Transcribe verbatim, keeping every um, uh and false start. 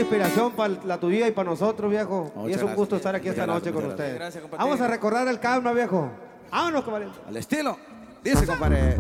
inspiración para la tu vida y para nosotros, viejo. Muchas y es un gusto gracias. estar aquí esta Muchas noche gracias, con muchas ustedes. gracias, compadre. Vamos a recordar el karma, viejo. Vámonos, compadre. Al estilo. Dice, compadre.